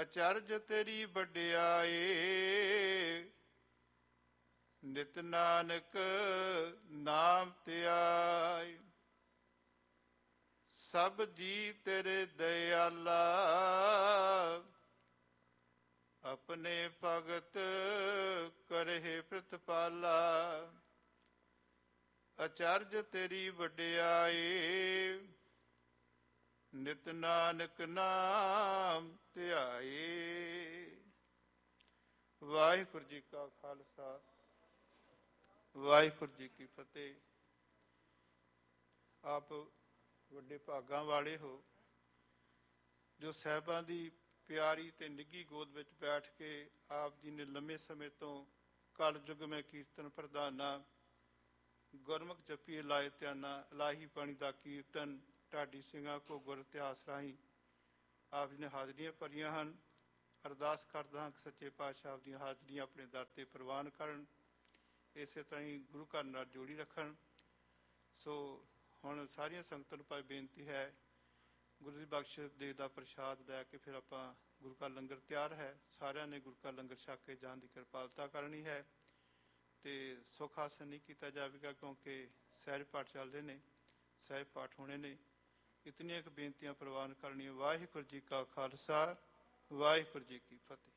ਅਚਰਜ ਤੇਰੀ ਵਡਿਆਈ, ਨਿਤ ਨਾਨਕ ਨਾਮ ਧਿਆਈ। ਸਭ ਜੀ ਤੇਰੇ ਦਇਆਲਾ, ਆਪਣੇ ਭਗਤ ਕਰਹਿ ਪ੍ਰਤਪਾਲਾ। ਅਚਰਜ ਤੇਰੀ ਵਡਿਆਈ, ਨਿਤ ਨਾਨਕ ਨਾਮ ਧਿਆਏ। ਵਾਹਿਗੁਰੂ ਜੀ ਕਾ ਖਾਲਸਾ, ਵਾਹਿਗੁਰੂ ਜੀ ਕੀ ਫਤਿਹ। ਆਪ ਵੱਡੇ ਭਾਗਾਂ ਵਾਲੇ ਹੋ ਜੋ ਸਾਹਿਬਾਂ ਦੀ ਪਿਆਰੀ ਤੇ ਨਿੱਘੀ ਗੋਦ ਵਿੱਚ ਬੈਠ ਕੇ ਆਪ ਜੀ ਨੇ ਲੰਮੇ ਸਮੇਂ ਤੋਂ ਕਲ ਯੁਗ ਮੈਂ ਕੀਰਤਨ ਪ੍ਰਧਾਨਾ, ਗੁਰਮੁਖ ਜਪੀ ਲਾਏ ਧਿਆਨਾ, ਇਲਾਹੀ ਬਾਣੀ ਦਾ ਕੀਰਤਨ ਢਾਡੀ ਸਿੰਘਾਂ ਕੋ ਗੁਰ ਇਤਿਹਾਸ ਰਾਹੀਂ ਆਪ ਜੀ ਨੇ ਹਾਜ਼ਰੀਆਂ ਭਰੀਆਂ ਹਨ। ਅਰਦਾਸ ਕਰਦਾ ਹਾਂ ਕਿ ਸੱਚੇ ਪਾਤਸ਼ਾਹ ਦੀਆਂ ਹਾਜ਼ਰੀਆਂ ਆਪਣੇ ਦਰ 'ਤੇ ਪ੍ਰਵਾਨ ਕਰਨ, ਇਸੇ ਤਰ੍ਹਾਂ ਹੀ ਗੁਰੂ ਘਰ ਨਾਲ ਜੋੜੀ ਰੱਖਣ। ਸੋ ਹੁਣ ਸਾਰੀਆਂ ਸੰਗਤਾਂ ਨੂੰ ਭਾਈ ਬੇਨਤੀ ਹੈ, ਗੁਰੂ ਦੀ ਬਖਸ਼ਿਸ਼ ਦੇ ਦਾ ਪ੍ਰਸ਼ਾਦ ਲੈ ਕੇ ਫਿਰ ਆਪਾਂ ਗੁਰੂ ਕਾ ਲੰਗਰ ਤਿਆਰ ਹੈ, ਸਾਰਿਆਂ ਨੇ ਗੁਰੂ ਕਾ ਲੰਗਰ ਛਕ ਕੇ ਜਾਣ ਦੀ ਕਿਰਪਾਲਤਾ ਕਰਨੀ ਹੈ। ਅਤੇ ਸੁੱਖ ਆਸਨ ਨਹੀਂ ਕੀਤਾ ਜਾਵੇਗਾ ਕਿਉਂਕਿ ਸਹਿਜ ਪਾਠ ਚੱਲ ਰਹੇ ਨੇ, ਸਹਿਜ ਪਾਠ ਹੋਣੇ ਨੇ। ਇਤਨੀਆਂ ਕੁ ਬੇਨਤੀਆਂ ਪ੍ਰਵਾਨ ਕਰਨੀਆਂ। ਵਾਹਿਗੁਰੂ ਜੀ ਕਾ ਖਾਲਸਾ, ਵਾਹਿਗੁਰੂ ਜੀ ਕੀ ਫਤਿਹ।